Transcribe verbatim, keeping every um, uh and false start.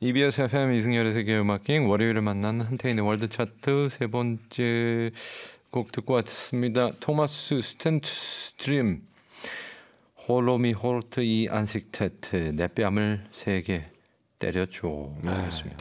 이비에스 에프엠 이승열의 세계음악여행 월요일에 만나는 한태인의 월드 차트 세 번째 곡 듣고 왔습니다. 토마스 스탠트 스트림 홀로미 홀트 이 안식테트 내 뺨을 세게 때려줘. 였습니다.